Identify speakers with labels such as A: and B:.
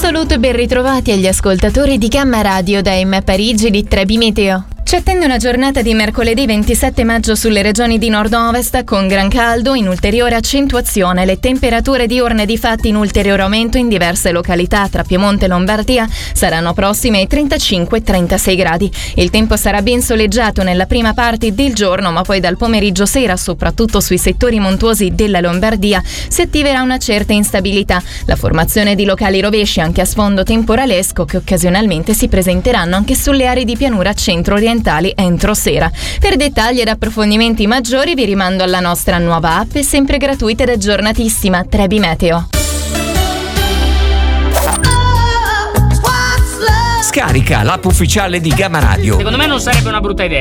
A: saluto e ben ritrovati agli ascoltatori di Gamma Radio da M Parigi di Trebi Meteo. Ci attende una giornata di mercoledì 27 maggio sulle regioni di nord-ovest con gran caldo in ulteriore accentuazione. Le temperature diurne difatti in ulteriore aumento in diverse località tra Piemonte e Lombardia saranno prossime ai 35-36 gradi. Il tempo sarà ben soleggiato nella prima parte del giorno, ma poi dal pomeriggio sera, soprattutto sui settori montuosi della Lombardia, si attiverà una certa instabilità. La formazione di locali rovesci anche a sfondo temporalesco che occasionalmente si presenteranno anche sulle aree di pianura centro-orientali entro sera. Per dettagli ed approfondimenti maggiori vi rimando alla nostra nuova app sempre gratuita ed aggiornatissima Trebi Meteo.
B: Scarica l'app ufficiale di Gamma Radio.
C: Secondo me non sarebbe una brutta idea.